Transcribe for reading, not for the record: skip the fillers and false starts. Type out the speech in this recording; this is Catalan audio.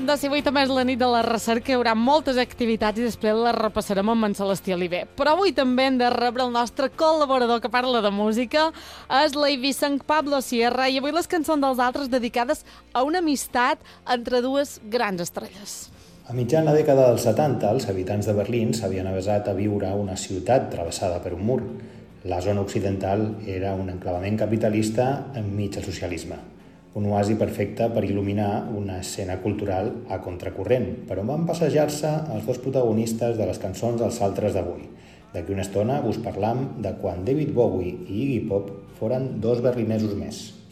Doncs si avui també és la nit de la recerca, hi haurà moltes activitats i després les repassarem amb en Celestí Oliver. Però avui també hem de rebre el nostre col·laborador que parla de música, és l'Eivisseng Pablo Sierra, i avui les cançons dels altres dedicades a una amistat entre dues grans estrelles. A mitjana dècada dels 70, els habitants de Berlín s'havien avesat a viure a una ciutat travessada per un mur. La zona occidental era un enclavament capitalista enmig del socialisme. Un oasi perfecte per il·luminar una escena cultural a contracorrent, però van passejar-se els dos protagonistes de les cançons dels altres d'avui. D'aquí una estona us parlam de quan David Bowie i Iggy Pop foren dos berlinesos més.